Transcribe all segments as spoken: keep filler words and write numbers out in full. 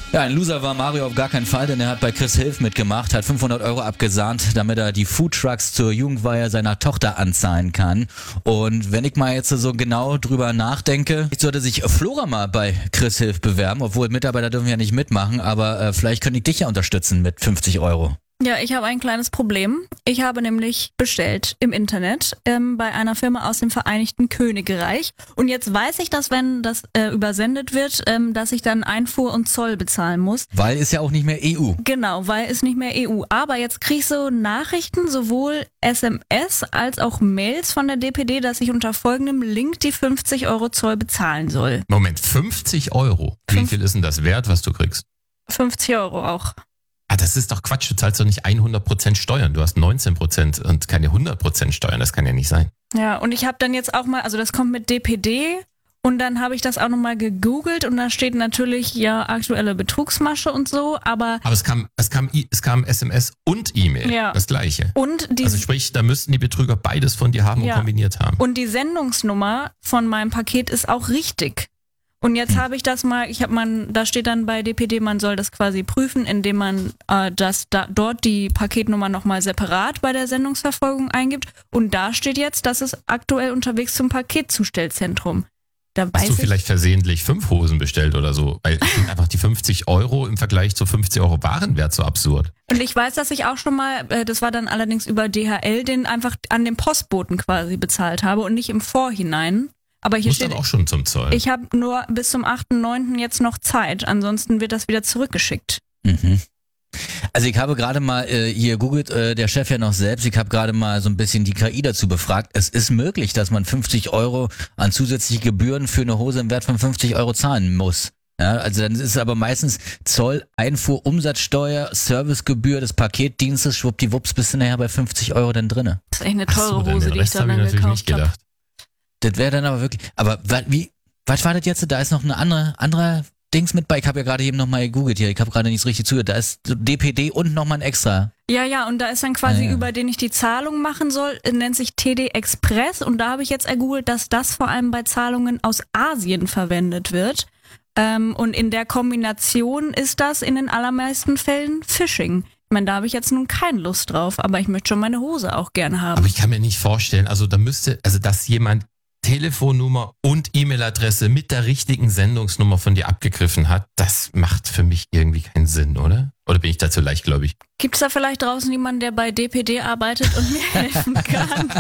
Ja, ein Loser war Mario auf gar keinen Fall, denn er hat bei Chris Hilf mitgemacht, hat fünfhundert Euro abgesahnt, damit er die Foodtrucks zur Jugendweihe seiner Tochter anzahlen kann. Und wenn ich mal jetzt so genau drüber nachdenke, sollte sich Flora mal bei Chris Hilf bewerben, obwohl Mitarbeiter dürfen ja nicht mitmachen, aber äh, vielleicht könnte ich dich ja unterstützen mit fünfzig Euro. Ja, ich habe ein kleines Problem. Ich habe nämlich bestellt im Internet ähm, bei einer Firma aus dem Vereinigten Königreich. Und jetzt weiß ich, dass wenn das äh, übersendet wird, ähm, dass ich dann Einfuhr und Zoll bezahlen muss. Weil ist ja auch nicht mehr E U. Genau, weil ist nicht mehr E U. Aber jetzt kriege ich so Nachrichten, sowohl S M S als auch Mails von der D P D, dass ich unter folgendem Link die fünfzig Euro Zoll bezahlen soll. Moment, fünfzig Euro? Wie Fünf- viel ist denn das wert, was du kriegst? fünfzig Euro auch. Ah, das ist doch Quatsch, du zahlst doch nicht hundert Prozent Steuern, du hast neunzehn Prozent und keine hundert Prozent Steuern, das kann ja nicht sein. Ja, und ich habe dann jetzt auch mal, also das kommt mit D P D und dann habe ich das auch nochmal gegoogelt und da steht natürlich ja aktuelle Betrugsmasche und so, aber... Aber es kam, es kam, I- es kam S M S und E-Mail, Ja. das gleiche. Und die, Also sprich, da müssten die Betrüger beides von dir haben Ja. und kombiniert haben. und die Sendungsnummer von meinem Paket ist auch richtig. Und jetzt habe ich das mal, ich habe man, da steht dann bei D P D, man soll das quasi prüfen, indem man äh, das da, dort die Paketnummer nochmal separat bei der Sendungsverfolgung eingibt. Und da steht jetzt, dass es aktuell unterwegs zum Paketzustellzentrum. Da weiß Hast du ich, vielleicht versehentlich fünf Hosen bestellt oder so? Weil ich finde einfach die fünfzig Euro im Vergleich zu fünfzig Euro Warenwert so absurd. und ich weiß, dass ich auch schon mal, äh, das war dann allerdings über D H L, den einfach an den Postboten quasi bezahlt habe und nicht im Vorhinein. Aber hier Muss steht, aber auch schon zum Zoll. ich habe nur bis zum achten neunten jetzt noch Zeit, ansonsten wird das wieder zurückgeschickt. Mhm. Also ich habe gerade mal, äh, hier googelt äh, der Chef ja noch selbst, ich habe gerade mal so ein bisschen die K I dazu befragt. Es ist möglich, dass man fünfzig Euro an zusätzliche Gebühren für eine Hose im Wert von fünfzig Euro zahlen muss. Ja, also dann ist es aber meistens Zoll, Einfuhr, Umsatzsteuer, Servicegebühr des Paketdienstes, schwuppdiwupps bist du nachher bei fünfzig Euro dann drinne. Das ist echt eine Ach teure so, den Hose, die ich Rest dann, habe ich dann natürlich nicht gekauft habe. gedacht. Das wäre dann aber wirklich, aber wa- wie, was war das jetzt? Da ist noch eine andere, andere Dings mit bei. Ich habe ja gerade eben nochmal gegoogelt hier, ich habe gerade nicht so richtig zugehört. Da ist so D P D und nochmal ein extra. Ja, ja, und da ist dann quasi, Ah, ja. über den ich die Zahlung machen soll, äh, nennt sich T D Express und da habe ich jetzt ergoogelt, dass das vor allem bei Zahlungen aus Asien verwendet wird. Ähm, und in der Kombination ist das in den allermeisten Fällen Phishing. Ich meine, da habe ich jetzt nun keine Lust drauf, aber ich möchte schon meine Hose auch gerne haben. Aber ich kann mir nicht vorstellen, also da müsste, also dass jemand Telefonnummer und E-Mail-Adresse mit der richtigen Sendungsnummer von dir abgegriffen hat, das macht für mich irgendwie keinen Sinn, oder? Oder bin ich dazu leichtgläubig? Gibt es da vielleicht draußen jemanden, der bei D P D arbeitet und mir helfen kann?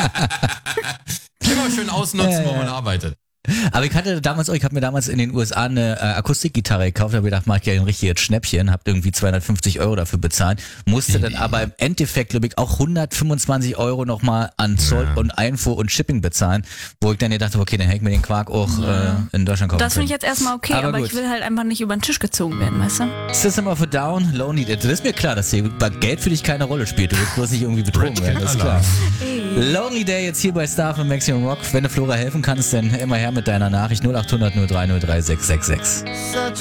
Immer schön ausnutzen, Ja, wo ja. man arbeitet. Aber ich hatte damals, oh, ich habe mir damals in den U S A eine äh, Akustikgitarre gekauft, habe gedacht, mach ich ja ein richtiges Schnäppchen, habe irgendwie zweihundertfünfzig Euro dafür bezahlt, musste dann aber im Endeffekt, glaube ich, auch hundertfünfundzwanzig Euro nochmal an Zoll Ja. und Einfuhr und Shipping bezahlen, wo ich dann gedacht habe, okay, dann hätte ich mir den Quark auch äh, in Deutschland kaufen Das finde ich können. jetzt erstmal okay, Aber aber, gut. ich will halt einfach nicht über den Tisch gezogen werden, weißt du? System of a Down, Lonely, das ist mir klar, dass hier bei Geld für dich keine Rolle spielt, du willst bloß nicht irgendwie betrogen werden, das ist klar. Lonely Day jetzt hier bei Star von Maximum Rock. Wenn du Flora helfen kannst, dann immer her mit deiner Nachricht null acht hundert null drei null drei sechs sechs sechs. Such